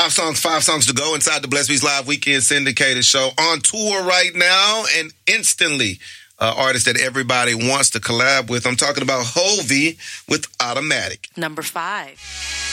Five songs to go inside the Blessed Beats Live Weekend Syndicated Show. On tour right now and instantly artist that everybody wants to collab with. I'm talking about Hovey with Automatic. Number 5.